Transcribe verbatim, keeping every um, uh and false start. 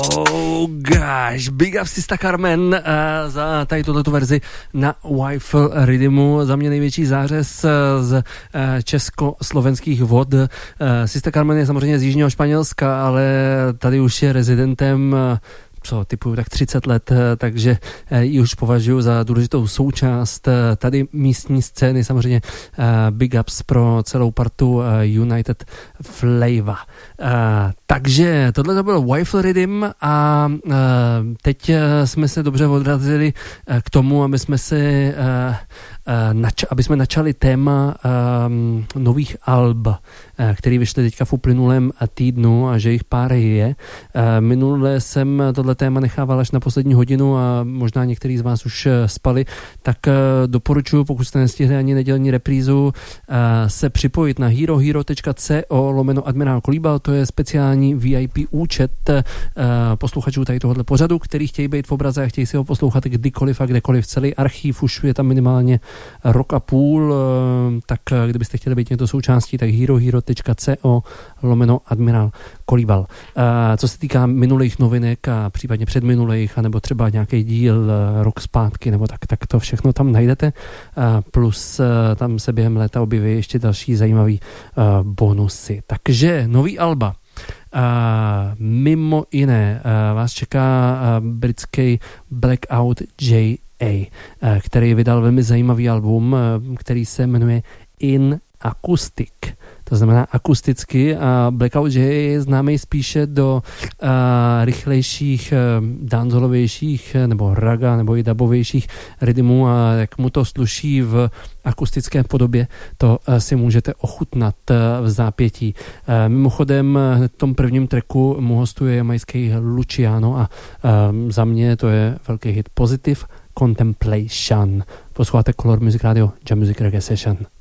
Oh gosh, big up Sista Carmen uh, za tady tuhletu verzi na Wi-Fi Rhythmu. Za mě největší zářez z uh, československých vod. Uh, Sista Carmen je samozřejmě z jižního Španělska, ale tady už je rezidentem uh, co typuju tak třicet let, takže ji už považuji za důležitou součást tady místní scény, samozřejmě big ups pro celou partu United Flavor. Takže tohle to byl Wi-Fi Rhythm a teď jsme se dobře odrazili k tomu, aby jsme si Nač- aby jsme načali téma um, nových alb, uh, který vyšly teďka v uplynulém týdnu a že jich pár je. Uh, minule jsem tohle téma nechával až na poslední hodinu a možná některý z vás už uh, spali, tak uh, doporučuji, pokud jste nestihli ani nedělní reprízu, uh, se připojit na herohero.co lomeno Admirál Kolíbal, to je speciální V I P účet uh, posluchačů tady tohohle pořadu, který chtějí být v obraze a chtějí si ho poslouchat kdykoliv a kdekoliv. Celý archív už je tam minimálně rok a půl, tak kdybyste chtěli být někdo součástí, tak herohero.co lomeno Admirál Kolíbal. Co se týká minulých novinek a případně předminulých, anebo třeba nějaký díl rok zpátky, nebo tak, tak to všechno tam najdete. Plus tam se během léta objeví ještě další zajímavý bonusy. Takže nový alba. Uh, mimo jiné uh, vás čeká uh, britský Blackout J A, uh, který vydal velmi zajímavý album, uh, který se jmenuje In Acoustic. To znamená akusticky a Blackout J je známý spíše do uh, rychlejších, uh, dancehallovějších nebo raga nebo i dubovějších rhythmů a jak mu to sluší v akustické podobě, to uh, si můžete ochutnat uh, v zápětí. Uh, mimochodem hned v tom prvním tracku mu hostuje jamajský Luciano a uh, za mě to je velký hit Positive Contemplation. Posloucháte Color Music Radio, Jam Music Reggae Session.